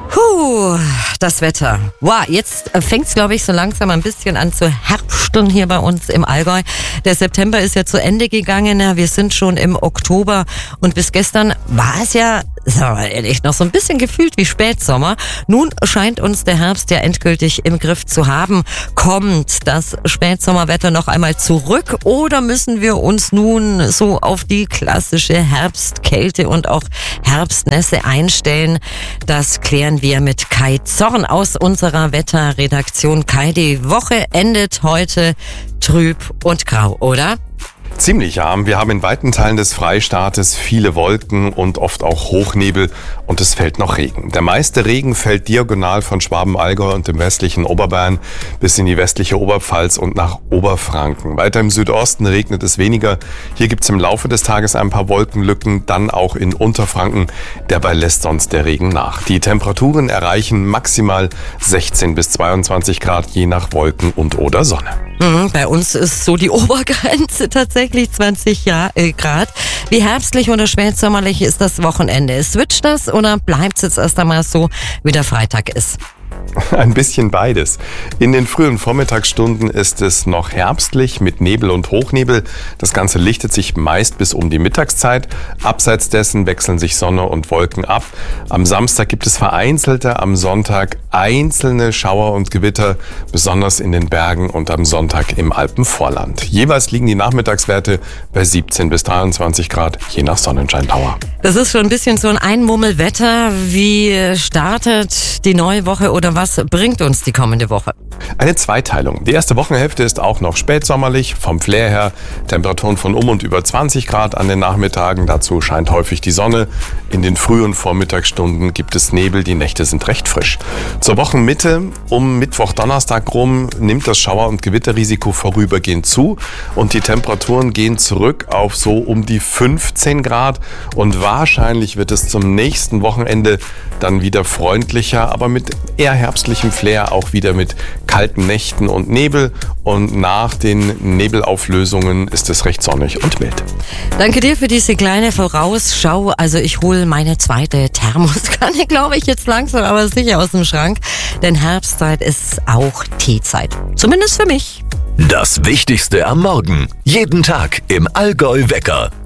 Das Wetter. Wow, jetzt fängt es, glaube ich, so langsam ein bisschen an zu herbsten hier bei uns im Allgäu. Der September ist ja zu Ende gegangen. Wir sind schon im Oktober und bis gestern war es ja, sagen wir ehrlich, noch so ein bisschen gefühlt wie Spätsommer. Nun scheint uns der Herbst ja endgültig im Griff zu haben. Kommt das Spätsommerwetter noch einmal zurück oder müssen wir uns nun so auf die klassische Herbstkälte und auch Herbstnässe einstellen? Das klären wir mit Kai Zorn aus unserer Wetterredaktion. Kai, die Woche endet heute trüb und grau, oder? Ziemlich arm. Wir haben in weiten Teilen des Freistaates viele Wolken und oft auch Hochnebel und es fällt noch Regen. Der meiste Regen fällt diagonal von Schwaben-Allgäu und dem westlichen Oberbayern bis in die westliche Oberpfalz und nach Oberfranken. Weiter im Südosten regnet es weniger. Hier gibt es im Laufe des Tages ein paar Wolkenlücken, dann auch in Unterfranken. Dabei lässt sonst der Regen nach. Die Temperaturen erreichen maximal 16 bis 22 Grad, je nach Wolken und oder Sonne. Bei uns ist so die Obergrenze tatsächlich 20 Grad. Wie herbstlich oder spätsommerlich ist das Wochenende? Switcht das oder bleibt es jetzt erst einmal so, wie der Freitag ist? Ein bisschen beides. In den frühen Vormittagsstunden ist es noch herbstlich mit Nebel und Hochnebel. Das Ganze lichtet sich meist bis um die Mittagszeit. Abseits dessen wechseln sich Sonne und Wolken ab. Am Samstag gibt es vereinzelte, am Sonntag einzelne Schauer und Gewitter, besonders in den Bergen und am Sonntag im Alpenvorland. Jeweils liegen die Nachmittagswerte bei 17 bis 23 Grad, je nach Sonnenscheindauer. Das ist schon ein bisschen so ein Einmummelwetter. Wie startet die neue Woche oder was bringt uns die kommende Woche? Eine Zweiteilung. Die erste Wochenhälfte ist auch noch spätsommerlich, vom Flair her Temperaturen von und über 20 Grad an den Nachmittagen. Dazu scheint häufig die Sonne. In den frühen Vormittagsstunden gibt es Nebel, die Nächte sind recht frisch. Zur Wochenmitte um Mittwoch, Donnerstag rum nimmt das Schauer- und Gewitterrisiko vorübergehend zu und die Temperaturen gehen zurück auf so um die 15 Grad und wahrscheinlich wird es zum nächsten Wochenende dann wieder freundlicher, aber mit eher herbstlichem Flair, auch wieder mit kalten Nächten und Nebel und nach den Nebelauflösungen ist es recht sonnig und mild. Danke dir für diese kleine Vorausschau. Also ich hole meine zweite Thermoskanne, glaube ich, jetzt langsam, aber sicher aus dem Schrank. Denn Herbstzeit ist auch Teezeit. Zumindest für mich. Das Wichtigste am Morgen. Jeden Tag im Allgäu Wecker.